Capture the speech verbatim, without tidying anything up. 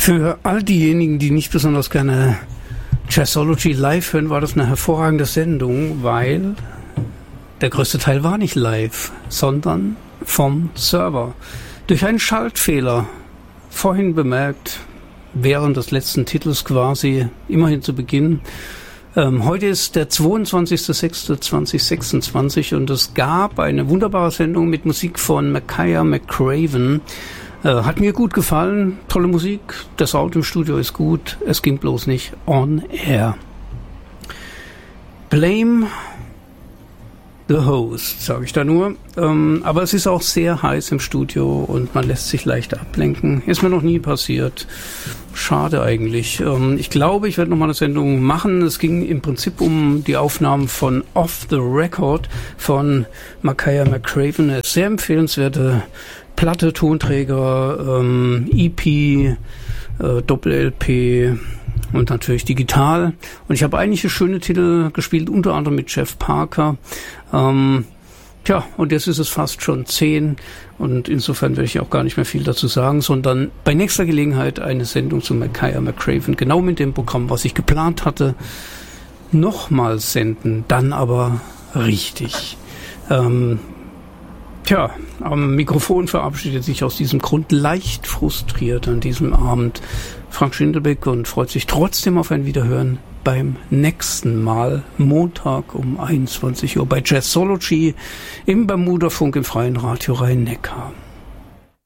Für all diejenigen, die nicht besonders gerne Jazzology live hören, war das eine hervorragende Sendung, weil der größte Teil war nicht live, sondern vom Server. Durch einen Schaltfehler, vorhin bemerkt, während des letzten Titels quasi, immerhin zu Beginn. Ähm, heute ist der zweiundzwanzigster sechster zweitausendsechsundzwanzig und es gab eine wunderbare Sendung mit Musik von Makaya McCraven. Äh, hat mir gut gefallen, tolle Musik, der Sound im Studio ist gut, es ging bloß nicht on air. Blame the host, sage ich da nur. Ähm, aber es ist auch sehr heiß im Studio und man lässt sich leicht ablenken. Ist mir noch nie passiert. Schade eigentlich. Ähm, ich glaube, ich werde nochmal eine Sendung machen. Es ging im Prinzip um die Aufnahmen von Off the Record von Makaya McCraven. Eine sehr empfehlenswerte Platte, Tonträger, ähm, E P, äh, Doppel-L P und natürlich digital. Und ich habe einige schöne Titel gespielt, unter anderem mit Jeff Parker. Ähm, tja, und jetzt ist es fast schon zehn und insofern werde ich auch gar nicht mehr viel dazu sagen, sondern bei nächster Gelegenheit eine Sendung zu Makaya McCraven, genau mit dem Programm, was ich geplant hatte, nochmal senden, dann aber richtig. Ähm, Tja, am Mikrofon verabschiedet sich aus diesem Grund leicht frustriert an diesem Abend Frank Schindelbeck und freut sich trotzdem auf ein Wiederhören beim nächsten Mal, Montag um einundzwanzig Uhr bei Jazzology im Bermuda Funk im Freien Radio Rhein-Neckar.